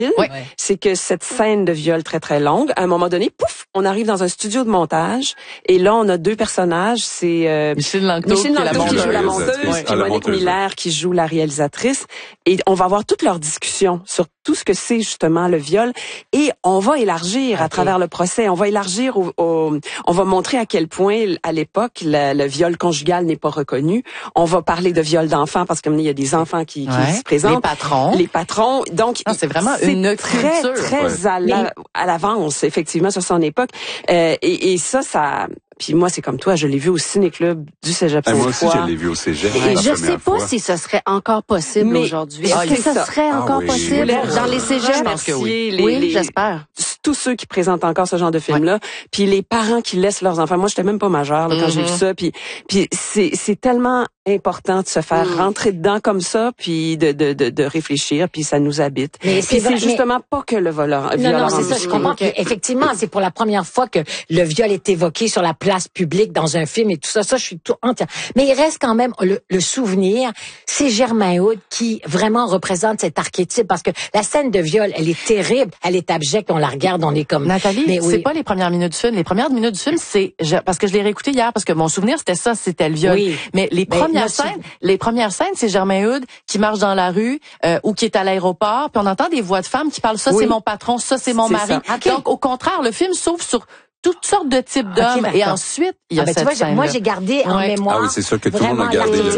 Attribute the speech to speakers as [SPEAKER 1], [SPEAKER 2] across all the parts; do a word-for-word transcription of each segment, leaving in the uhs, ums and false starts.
[SPEAKER 1] ouais. c'est que cette scène de viol très, très longue, à un moment donné, pouf, on arrive dans un studio de montage et là, on a deux personnages. C'est euh,
[SPEAKER 2] Micheline Langto,
[SPEAKER 1] Micheline Langto qui, qui joue la monteuse,
[SPEAKER 3] ouais.
[SPEAKER 1] puis Monique Miller qui joue la réalisatrice. Et on va avoir toute leur discussion sur tout ce que c'est justement le viol. Et on va élargir okay. à travers le procès. On va élargir, au, au, on va montrer à quel point, à l'époque, le, le viol conjugal n'est pas reconnu. On va parler de viol d'enfants parce qu'il y a des enfants qui, qui
[SPEAKER 2] ouais.
[SPEAKER 1] se présentent.
[SPEAKER 2] Les patrons.
[SPEAKER 1] Les patrons. Donc,
[SPEAKER 2] non, c'est vraiment c'est une
[SPEAKER 1] très,
[SPEAKER 2] culture.
[SPEAKER 1] très
[SPEAKER 2] ouais.
[SPEAKER 1] à, la, à l'avance, effectivement, sur son époque. Euh, et, et ça, ça... Puis moi, c'est comme toi, je l'ai vu au ciné-club du Cégep Sainte-Foy.
[SPEAKER 3] Moi aussi, je l'ai vu au Cégep.
[SPEAKER 4] Et je sais pas
[SPEAKER 3] fois.
[SPEAKER 4] si ce serait encore possible mais aujourd'hui. Est-ce ah, que ça, ça serait
[SPEAKER 3] ah,
[SPEAKER 4] encore
[SPEAKER 3] oui.
[SPEAKER 4] possible dans les cégeps?
[SPEAKER 1] Je pense que oui. Les,
[SPEAKER 4] oui,
[SPEAKER 1] les,
[SPEAKER 4] j'espère.
[SPEAKER 1] Tous ceux qui présentent encore ce genre de film-là, ouais. puis les parents qui laissent leurs enfants. Moi, j'étais même pas majeure là, quand mm-hmm. j'ai vu ça. Puis, puis c'est, c'est tellement important de se faire mm. rentrer dedans comme ça, puis de, de, de, de réfléchir, puis ça nous habite. Mais c'est, c'est justement mais... pas que le voleur.
[SPEAKER 5] Non, non, c'est ça. Je comprends que effectivement, c'est pour la première fois que le viol est évoqué sur la place publique dans un film et tout ça. Ça, je suis tout entière. Mais il reste quand même le, le souvenir. C'est Germain Hood qui vraiment représente cet archétype parce que la scène de viol, elle est terrible, elle est abjecte. On la regarde, on est comme.
[SPEAKER 2] Nathalie,
[SPEAKER 5] mais
[SPEAKER 2] c'est
[SPEAKER 5] oui.
[SPEAKER 2] pas les premières minutes du film. Les premières minutes du film, c'est je, parce que je l'ai réécouté hier parce que mon souvenir c'était ça, c'était le viol.
[SPEAKER 5] Oui.
[SPEAKER 2] Mais les
[SPEAKER 5] mais
[SPEAKER 2] premières scènes, les premières scènes, c'est Germain Hood qui marche dans la rue euh, ou qui est à l'aéroport, puis on entend des voix de femmes qui parlent ça, oui. c'est mon patron, ça c'est mon
[SPEAKER 1] c'est
[SPEAKER 2] mari.
[SPEAKER 5] Okay.
[SPEAKER 2] Donc au contraire, le film s'ouvre sur toutes sortes de types d'hommes
[SPEAKER 5] okay,
[SPEAKER 2] et ensuite il y a
[SPEAKER 5] ah, ben,
[SPEAKER 2] cette
[SPEAKER 5] tu vois,
[SPEAKER 2] scène.
[SPEAKER 5] Moi j'ai gardé en
[SPEAKER 3] ouais.
[SPEAKER 5] mémoire.
[SPEAKER 3] Ah oui, c'est sûr que tout le monde a gardé le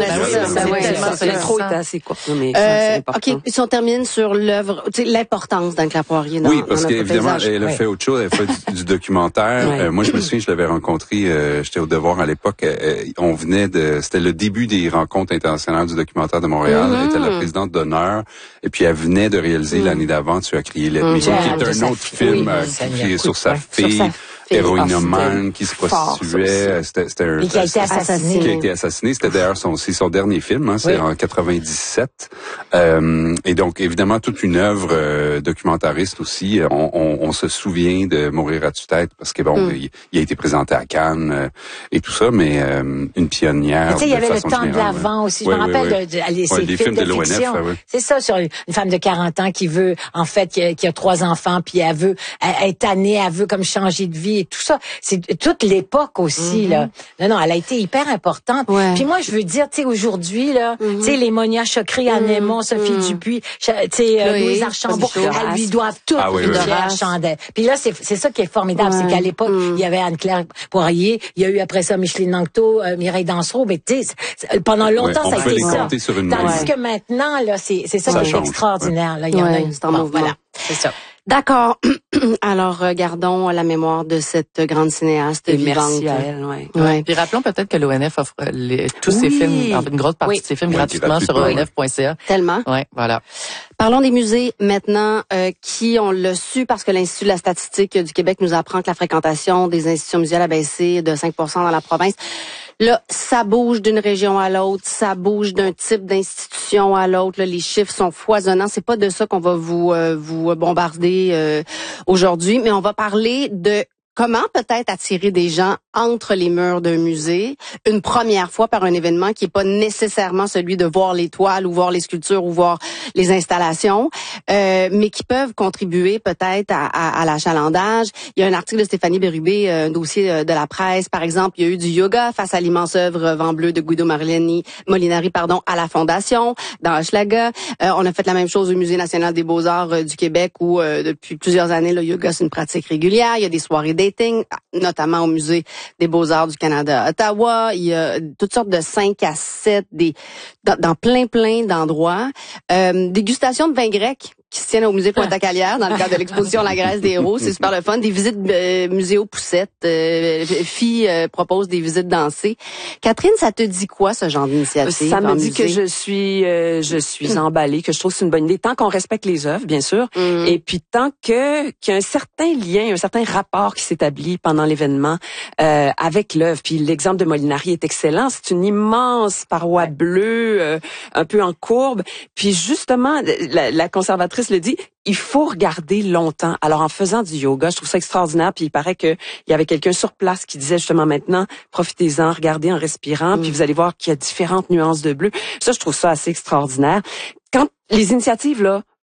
[SPEAKER 1] l'intro était assez court, mais
[SPEAKER 4] euh,
[SPEAKER 1] c'est important.
[SPEAKER 4] OK, si on termine sur l'œuvre, tu sais l'importance d'Anne-Claire Poirier dans,
[SPEAKER 3] oui, parce
[SPEAKER 4] dans
[SPEAKER 3] qu'évidemment, elle a
[SPEAKER 5] ouais.
[SPEAKER 3] fait autre chose, elle a fait du, du documentaire.
[SPEAKER 1] Ouais.
[SPEAKER 3] Euh, moi, je me souviens, je l'avais rencontrée, euh, j'étais au Devoir à l'époque, euh, on venait de, c'était le début des rencontres internationales du documentaire de Montréal. Mm-hmm. Elle était la présidente d'honneur, et puis elle venait de réaliser mm. l'année d'avant Tu as crié l'ennemi, mm-hmm. qui est un autre film
[SPEAKER 5] oui,
[SPEAKER 3] qui est sur sa fille. Sur sa héroïnomane qui se prostituait, c'était, c'était un,
[SPEAKER 5] et qui a été assassiné.
[SPEAKER 3] Qui a été assassiné. C'était d'ailleurs son, c'est son dernier film, hein, c'est oui. en quatre-vingt-dix-sept. Euh, et donc, évidemment, toute une œuvre euh, documentariste aussi. On, on, on se souvient de Mourir à tue-tête parce que bon, mm. il, il a été présenté à Cannes euh, et tout ça, mais euh, une pionnière.
[SPEAKER 5] Tu sais, il y avait le temps de l'avant ouais. aussi. Je oui, me rappelle oui, oui. de, de, de ces
[SPEAKER 3] ouais,
[SPEAKER 5] films,
[SPEAKER 3] films de,
[SPEAKER 5] de
[SPEAKER 3] l'O N F.
[SPEAKER 5] fiction.
[SPEAKER 3] Ah, oui.
[SPEAKER 5] C'est ça, sur une femme de quarante ans qui veut, en fait, qui a, qui a trois enfants, puis elle veut, elle est tannée, elle veut comme changer de vie et tout ça. C'est toute l'époque aussi, mm-hmm. là. Non, non, elle a été hyper importante.
[SPEAKER 4] Ouais.
[SPEAKER 5] Puis moi, je veux dire, tu sais, aujourd'hui, là, mm-hmm. tu sais, les Monia Chokri, Anne Aymon, mm-hmm. Sophie mm-hmm. Dupuis, tu sais, euh, oui, Louise Archambault, elles lui doivent toutes
[SPEAKER 3] ah, oui,
[SPEAKER 5] une
[SPEAKER 3] oui.
[SPEAKER 5] fière chandelle. Puis là, c'est, c'est ça qui est formidable, ouais. c'est qu'à l'époque, mm-hmm. il y avait Anne-Claire Poirier, il y a eu après ça Micheline Langto, euh, Mireille Dansereau, mais tu sais, pendant longtemps,
[SPEAKER 3] ouais,
[SPEAKER 5] ça a été ça.
[SPEAKER 3] Tandis
[SPEAKER 5] ouais. que maintenant, là, c'est, c'est ça, ça qui change. Est extraordinaire, là. Il y en
[SPEAKER 4] ouais,
[SPEAKER 5] a une.
[SPEAKER 4] C'est en mouvement.
[SPEAKER 5] Voilà, c'est ça.
[SPEAKER 4] D'accord. Alors, regardons la mémoire de cette grande cinéaste
[SPEAKER 1] et
[SPEAKER 4] vivante.
[SPEAKER 1] Merci à elle, ouais.
[SPEAKER 4] ouais.
[SPEAKER 2] Puis rappelons peut-être que l'O N F offre les, tous oui. ses films, en une grosse partie
[SPEAKER 5] oui.
[SPEAKER 2] de ses films
[SPEAKER 3] oui,
[SPEAKER 2] gratuitement sur O N F point C A.
[SPEAKER 4] Tellement.
[SPEAKER 2] Ouais, voilà.
[SPEAKER 4] Parlons des musées maintenant, euh, qui on l'a su parce que l'Institut de la statistique du Québec nous apprend que la fréquentation des institutions muséales a baissé de cinq pour cent dans la province. Là, ça bouge d'une région à l'autre, ça bouge d'un type d'institution à l'autre. Là, les chiffres sont foisonnants. C'est pas de ça qu'on va vous euh, vous bombarder euh, aujourd'hui, mais on va parler de comment peut-être attirer des gens entre les murs d'un musée une première fois par un événement qui est pas nécessairement celui de voir les toiles ou voir les sculptures ou voir les installations, euh, mais qui peuvent contribuer peut-être à, à, à l'achalandage. Il y a un article de Stéphanie Bérubé, un dossier de la presse, par exemple. Il y a eu du yoga face à l'immense œuvre Vent bleu de Guido Molinari, Molinari pardon, à la Fondation, dans Hochelaga. Euh, on a fait la même chose au Musée national des beaux-arts euh, du Québec où euh, depuis plusieurs années, le yoga, c'est une pratique régulière. Il y a des soirées dating, notamment au Musée des Beaux-Arts du Canada à Ottawa. Il y a toutes sortes de cinq à sept des, dans, dans plein, plein d'endroits. Euh, dégustation de vin grec qui se tiennent au musée Pointe-à-Calière dans le cadre de l'exposition La Grèce des héros. C'est super le fun. Des visites euh, muséo Poussette. Euh, filles euh, proposent des visites dansées. Catherine, ça te dit quoi, ce genre d'initiative?
[SPEAKER 1] Ça me dit
[SPEAKER 4] musée?
[SPEAKER 1] que je suis euh, je suis emballée, que je trouve que c'est une bonne idée. Tant qu'on respecte les œuvres, bien sûr, mm. et puis tant que qu'il y a un certain lien, un certain rapport qui s'établit pendant l'événement euh, avec l'œuvre. Puis l'exemple de Molinari est excellent. C'est une immense paroi bleue, euh, un peu en courbe. Puis justement, la, la conservatrice le dit, il faut regarder longtemps. Alors, en faisant du yoga, je trouve ça extraordinaire. Puis il paraît que il y avait quelqu'un sur place qui disait justement maintenant, profitez-en, regardez en respirant, mm. puis vous allez voir qu'il y a différentes nuances de bleu. Ça, je trouve ça assez extraordinaire. Quand les initiatives là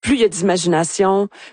[SPEAKER 1] plus il y a d'imagination,